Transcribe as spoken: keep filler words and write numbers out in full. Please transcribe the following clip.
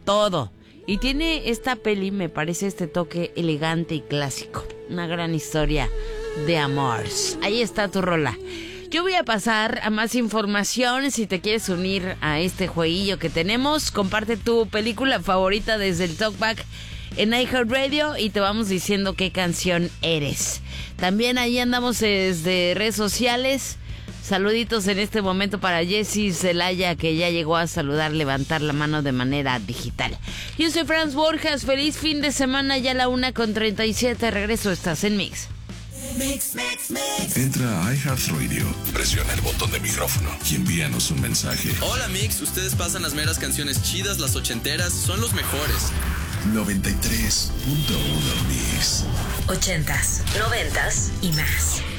todo. Y tiene esta peli, me parece, este toque elegante y clásico. Una gran historia de amor. Ahí está tu rola. Yo voy a pasar a más información. Si te quieres unir a este jueguillo que tenemos, comparte tu película favorita desde el Talkback en iHeartRadio y te vamos diciendo qué canción eres. También ahí andamos desde redes sociales. Saluditos en este momento para Jessie Zelaya, que ya llegó a saludar, levantar la mano de manera digital. Yo soy Franz Borjas, feliz fin de semana, ya la una con treinta y siete, regreso, estás en Mix. Mix, mix, mix. Entra a iHeartRadio, presiona el botón de micrófono y envíanos un mensaje. Hola Mix, ustedes pasan las meras canciones chidas, las ochenteras, son los mejores. noventa y tres punto uno Mix. Ochentas, noventas y más.